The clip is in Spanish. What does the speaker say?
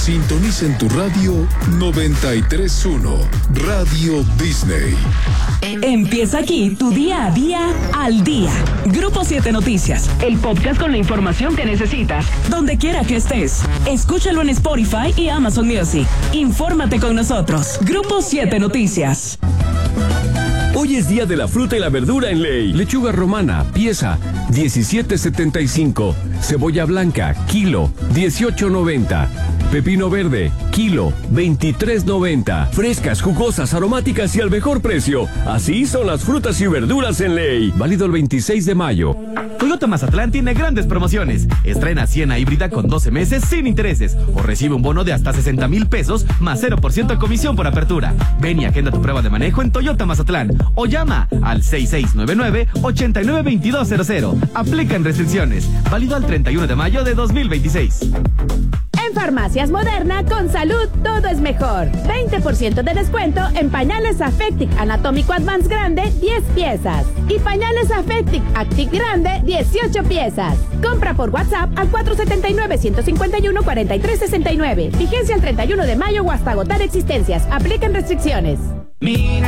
Sintoniza en tu radio 93.1, Radio Disney. Empieza aquí tu día a día al día. Grupo 7 Noticias, el podcast con la información que necesitas, donde quiera que estés. Escúchalo en Spotify y Amazon Music. Infórmate con nosotros. Grupo 7 Noticias. Hoy es día de la fruta y la verdura en Ley. Lechuga romana, pieza, 17.75. Cebolla blanca, kilo, 18.90. Pepino verde, kilo, 23.90. Frescas, jugosas, aromáticas y al mejor precio. Así son las frutas y verduras en Ley. Válido el 26 de mayo. Toyota Mazatlán tiene grandes promociones. Estrena Siena híbrida con 12 meses sin intereses o recibe un bono de hasta 60,000 pesos más 0% de comisión por apertura. Ven y agenda tu prueba de manejo en Toyota Mazatlán o llama al 6699-892200. Aplican restricciones. Válido al 31 de mayo de 2026. En Farmacias Moderna, con salud todo es mejor. 20% de descuento en pañales Affectic Anatómico Advance Grande, 10 piezas. Y pañales Affectic Active Grande, 18 piezas. Compra por WhatsApp al 479-151-4369. Vigencia el 31 de mayo o hasta agotar existencias. Aplican restricciones.